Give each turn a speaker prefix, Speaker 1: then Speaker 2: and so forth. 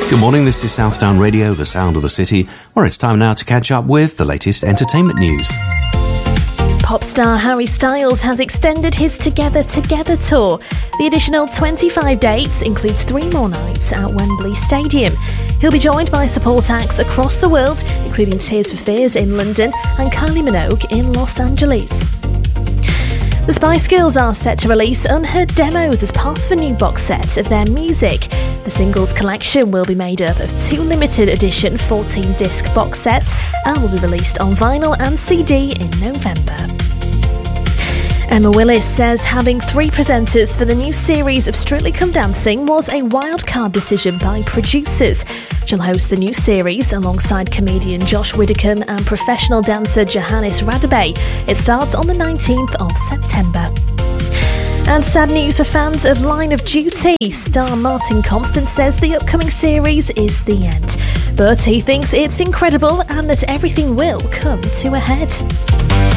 Speaker 1: Good morning, this is Southdown Radio, the sound of the city, where it's time now to catch up with the latest entertainment news.
Speaker 2: Pop star Harry Styles has extended his Together Together tour. The additional 25 dates includes 3 more nights at Wembley Stadium. He'll be joined by support acts across the world, including Tears for Fears in London and Kylie Minogue in Los Angeles. The Spice Girls are set to release unheard demos as part of a new box set of their music. The singles collection will be made up of 2 limited edition 14-disc box sets and will be released on vinyl and CD in November. Emma Willis says having 3 presenters for the new series of Strictly Come Dancing was a wildcard decision by producers. She'll host the new series alongside comedian Josh Widdicombe and professional dancer Johannes Radebe. It starts on the 19th of September. And sad news for fans of Line of Duty. Star Martin Compston says the upcoming series is the end. But he thinks it's incredible and that everything will come to a head.